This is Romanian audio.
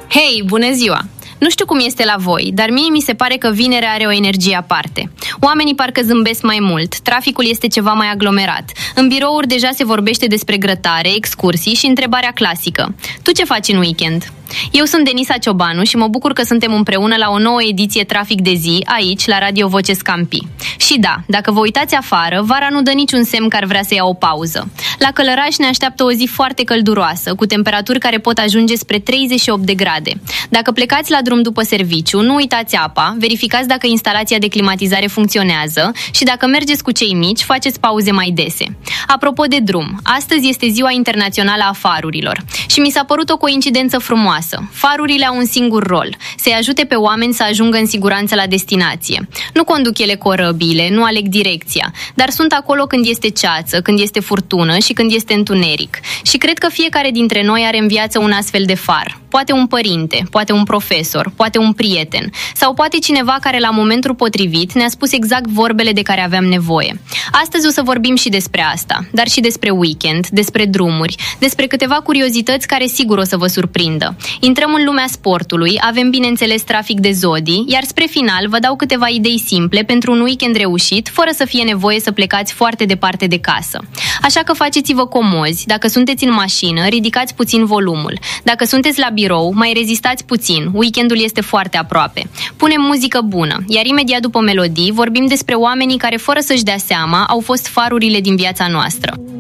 Hei, bună ziua! Nu știu cum este la voi, dar mie mi se pare că vinerea are o energie aparte. Oamenii parcă zâmbesc mai mult, traficul este ceva mai aglomerat. În birouri deja se vorbește despre grătare, excursii și întrebarea clasică: tu ce faci în weekend? Eu sunt Denisa Ciobanu și mă bucur că suntem împreună la o nouă ediție Trafic de zi, aici, la Radio Voce Scampi. Și da, dacă vă uitați afară, vara nu dă niciun semn că ar vrea să ia o pauză. La Călăraș ne așteaptă o zi foarte călduroasă, cu temperaturi care pot ajunge spre 38 de grade. Dacă plecați la drum după serviciu, nu uitați apa, verificați dacă instalația de climatizare funcționează și dacă mergeți cu cei mici, faceți pauze mai dese. Apropo de drum, astăzi este Ziua Internațională a Farurilor și mi s-a părut o coincidență frumoasă. Farurile au un singur rol: să-i ajute pe oameni să ajungă în siguranță la destinație. Nu conduc ele corăbiile, nu aleg direcția, dar sunt acolo când este ceață, când este furtună și când este întuneric. Și cred că fiecare dintre noi are în viață un astfel de far. Poate un părinte, poate un profesor, poate un prieten sau poate cineva care la momentul potrivit ne-a spus exact vorbele de care aveam nevoie. Astăzi o să vorbim și despre asta, dar și despre weekend, despre drumuri, despre câteva curiozități care sigur o să vă surprindă. Intrăm în lumea sportului, avem bineînțeles trafic de zodii, iar spre final vă dau câteva idei simple pentru un weekend reușit, fără să fie nevoie să plecați foarte departe de casă. Așa că faceți-vă comozi, dacă sunteți în mașină, ridicați puțin volumul. Dacă sunteți la birou, mai rezistați puțin, weekendul este foarte aproape. Punem muzică bună, iar imediat după melodii vorbim despre oamenii care, fără să-și dea seama, au fost farurile din viața noastră.